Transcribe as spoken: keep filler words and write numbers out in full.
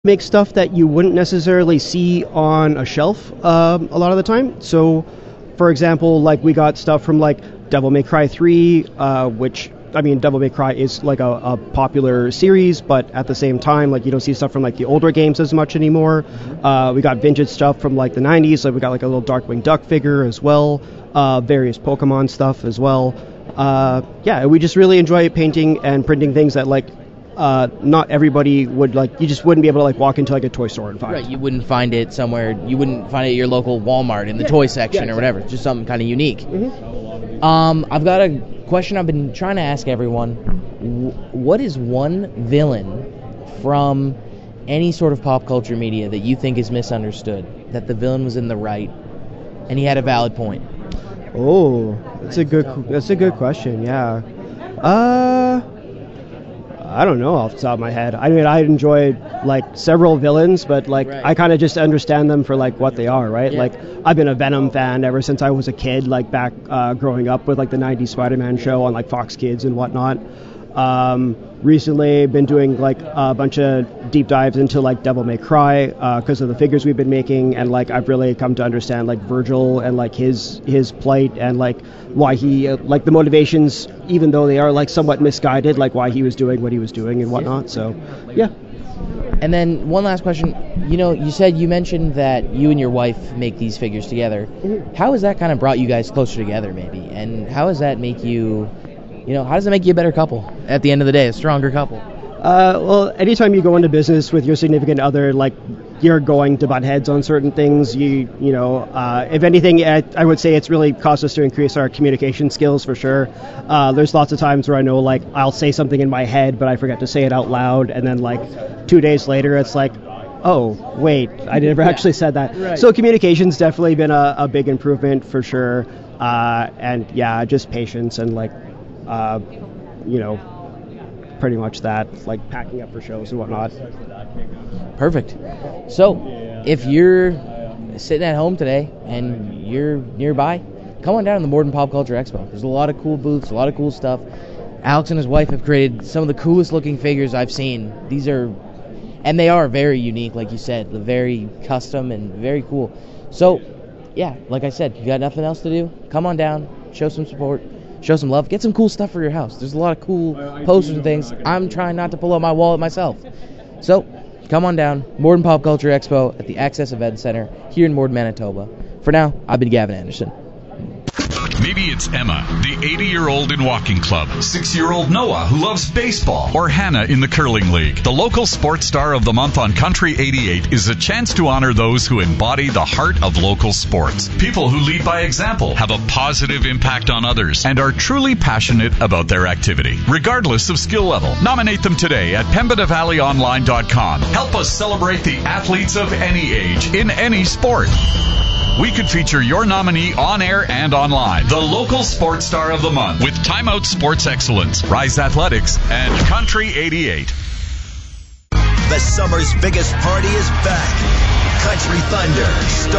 make stuff that you wouldn't necessarily see on a shelf um, a lot of the time. So, for example, like we got stuff from like Devil May Cry three, uh, which, I mean, Devil May Cry is like a, a popular series, but at the same time, like you don't see stuff from like the older games as much anymore. Uh, we got vintage stuff from like the nineties, like we got like a little Darkwing Duck figure as well, uh, various Pokemon stuff as well. Uh, yeah, we just really enjoy painting and printing things that like uh, not everybody would like. You just wouldn't be able to like walk into like a toy store and find. Right, you wouldn't find it somewhere. You wouldn't find it at your local Walmart in the yeah. toy section yeah, exactly. or whatever. It's just something kind of unique. Mm-hmm. Um, I've got a question I've been trying to ask everyone. What is one villain from any sort of pop culture media that you think is misunderstood? That the villain was in the right and he had a valid point? Oh, that's a good that's a good question. Yeah. Uh I don't know off the top of my head. I mean, I enjoy like several villains, but like right. I kind of just understand them for like what they are, right? Yeah. Like I've been a Venom fan ever since I was a kid, like back uh, growing up with like the nineties Spider-Man show on like Fox Kids and whatnot. Um, recently been doing like a bunch of deep dives into like Devil May Cry because uh, of the figures we've been making, and like I've really come to understand like Virgil and like his his plight and like why he uh, like the motivations, even though they are like somewhat misguided, like why he was doing what he was doing and whatnot. So yeah. And then one last question. You know, you said you mentioned that you and your wife make these figures together. Mm-hmm. How has that kind of brought you guys closer together, maybe? And how does that make you, you know, how does it make you a better couple at the end of the day, a stronger couple? Uh, well, anytime you go into business with your significant other, like you're going to butt heads on certain things. You, you know, uh, if anything, I, I would say it's really caused us to increase our communication skills for sure. Uh, there's lots of times where I know, like, I'll say something in my head, but I forget to say it out loud, and then like two days later, it's like, oh, wait, I never yeah. actually said that. Right. So communication's definitely been a, a big improvement for sure. Uh, and yeah, just patience and like, uh, you know, pretty much that, like packing up for shows and whatnot. Perfect. So, if you're sitting at home today and you're nearby, come on down to the Morden Pop Culture Expo. There's a lot of cool booths, a lot of cool stuff. Alex and his wife have created some of the coolest looking figures I've seen. These are, and they are very unique, like you said, very custom and very cool. So, yeah, like I said, you got nothing else to do? Come on down, show some support. Show some love. Get some cool stuff for your house. There's a lot of cool posters and things. I'm trying not to pull out my wallet myself. So, come on down. Morden Pop Culture Expo at the Access Event Center here in Morden, Manitoba. For now, I've been Gavin Anderson. Maybe it's Emma, the eighty-year-old in walking club, six-year-old Noah, who loves baseball, or Hannah in the curling league. The local sports star of the month on Country eighty-eight is a chance to honor those who embody the heart of local sports. People who lead by example, have a positive impact on others, and are truly passionate about their activity, regardless of skill level. Nominate them today at pembina valley online dot com. Help us celebrate the athletes of any age, in any sport. We could feature your nominee on air and online. The local sports star of the month with Time Out Sports Excellence, Rise Athletics, and Country eighty-eight. The summer's biggest party is back. Country Thunder starts